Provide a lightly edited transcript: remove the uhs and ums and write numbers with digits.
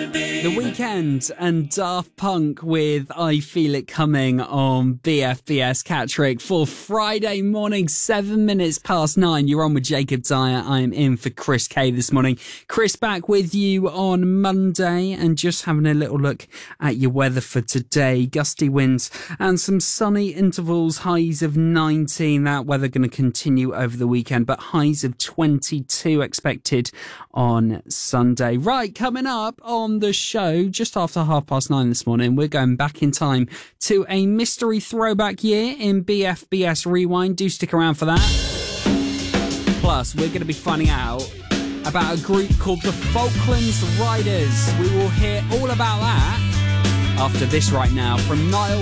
The Weeknd and Daft Punk with I Feel It Coming on BFBS Catterick for Friday morning, 7 minutes past 9. You're on with Jacob Dyer. I am in for Chris K this morning. Chris back with you on Monday and just having a little look at your weather for today. Gusty winds and some sunny intervals, highs of 19. That weather going to continue over the weekend, but highs of 22 expected on Sunday. Right, coming up on the show, just after 9:30 this morning, we're going back in time to a mystery throwback year in BFBS Rewind. Do stick around for that. Plus, we're going to be finding out about a group called the Falklands Riders. We will hear all about that after this right now from Niall